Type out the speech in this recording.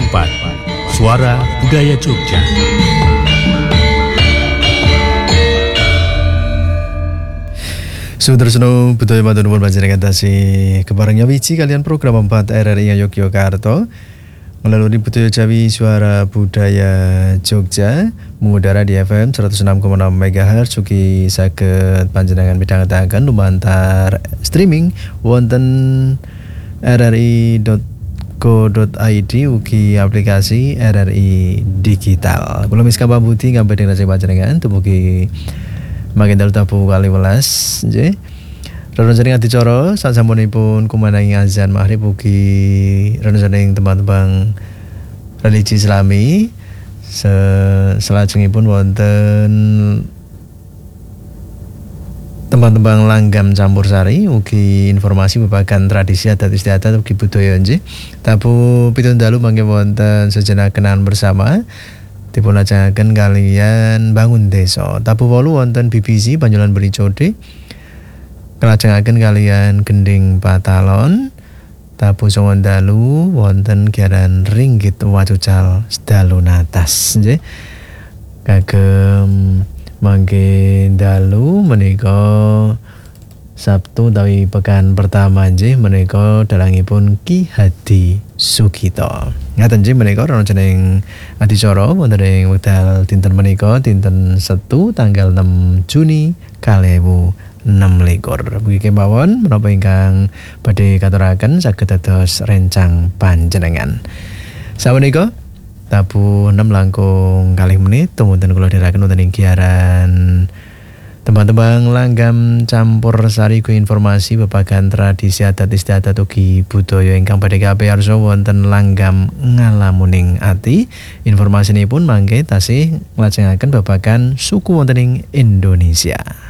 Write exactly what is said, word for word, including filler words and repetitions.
empat Suara Budaya Jogja. Sudarsono budaya matur nuwun panjenengan tasih keparengnya wiji kalian program empat R R I Yogyakarta melalui budaya Jawi Suara Budaya Jogja mengudara di F M seratus enam koma enam megahertz ugi saged panjenengan midhangetaken lumantar streaming wonten r r i dot co dot i d ugi aplikasi R R I Digital. Kula Miska Pambuti ngambil dengan panjenengan tumugi makin dalu tabu kali welas nggih. Renajaning adicara sasampunipun kumandangi azan maghrib ugi renajaning tembang-tembang religi Islami selajengipun wonten tembang-tembang langgam campursari ugi informasi babagan tradisi adat istiadat ugi budaya nggih. Tabu pitung dalu mangke wonten sejenak kenaan bersama dipun lajengaken kalian bangun desa. Tabu wolu wonten B B C Banyolan Bericode kelajengaken kalian gending patalon. Tabu songon dalu wonten giaran ringgit wacucal sedalu natas nggih. Kagem mangke dalu menika Sabtu utawi pekan pertama nggih menika dalangipun Ki Hadi Sugito. Ngaten nggih menika renajaning adicara wonten ing wekdal dinten menika dinten Setu tanggal enam Juni kalih ewu enam likur. Mugi kemawon menapa ingkang badhe katuraken saged dados rencang panjenengan. Sapunika tabu enam langkung kalih menit wonten kula dherekaken wonten ing giaran tembang-tembang langgam campur sari ku informasi babagan tradisi adat istiadat ugi budaya ingkang badhe kapiyarsa wonten langgam ngalamuning ati. Informasinipun mangke tasih nglajengaken babagan suku wonten ing Indonesia.